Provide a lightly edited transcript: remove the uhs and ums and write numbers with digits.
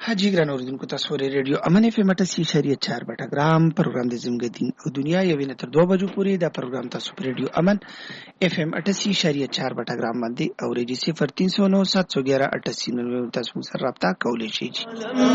حاجی ګران اوریدونکو تاسو ورې ریډیو امن اف ام 88.4 بټګرام پروګرام د زموږ دین او دنیا یوې نه تر 2 بجو پورې دا پروګرام تاسو په ریډیو امن اف ام 88.4 بټګرام باندې او ریډیو 0309 711 88 تاسو سره رابطه کولای شئ.